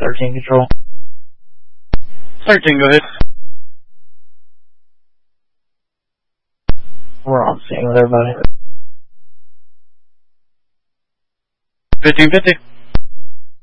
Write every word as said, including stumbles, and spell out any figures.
thirteen control. thirteen, go ahead. We're on scene with everybody. fifteen fifty.